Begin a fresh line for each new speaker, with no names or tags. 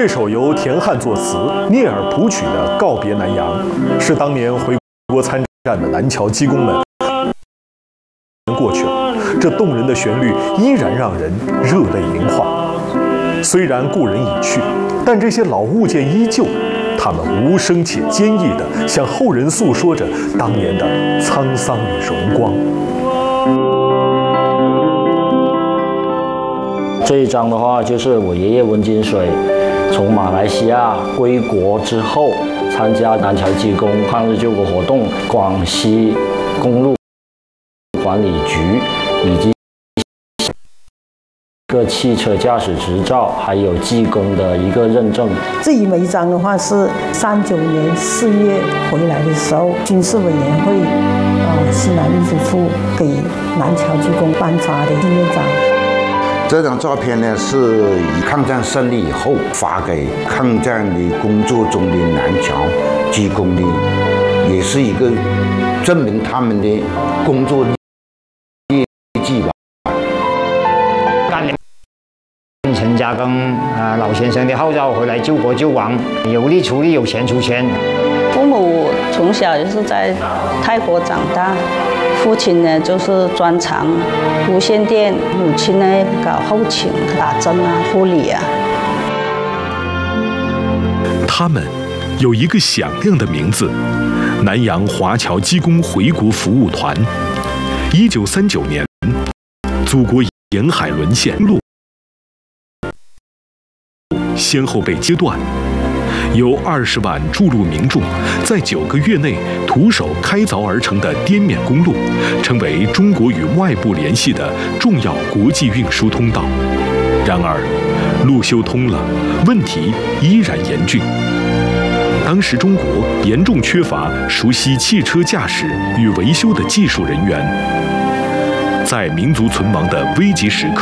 这首由田汉作词、聂耳谱曲的《告别南洋》，是当年回国参战的南侨机工们。过去了，这动人的旋律依然让人热泪盈眶。虽然故人已去，但这些老物件依旧，他们无声且坚毅地向后人诉说着当年的沧桑与荣光。
这一张的话，就是我爷爷温金水从马来西亚归国之后，参加南侨机工抗日救国活动，广西公路管理局以及个汽车驾驶执照，还有技工的一个认证。
这一枚章的话是39年4月回来的时候，军事委员会西南秘书处给南侨机工颁发的纪念章。
这张照片呢，是抗战胜利以后发给抗战的工作中的南侨机工的，也是一个证明他们的工作业绩吧。
陈嘉庚老先生的号召回来救国救亡，有力出力，有钱出钱。
父母从小就是在泰国长大，父亲呢就是专长无线电，母亲呢搞后勤，打针啊、护理啊。
他们有一个响亮的名字——南洋华侨机工回国服务团。1939年，祖国沿海沦陷，路先后被截断，由20万筑路民众在9个月内徒手开凿而成的滇缅公路，成为中国与外部联系的重要国际运输通道。然而，路修通了，问题依然严峻。当时中国严重缺乏熟悉汽车驾驶与维修的技术人员，在民族存亡的危急时刻，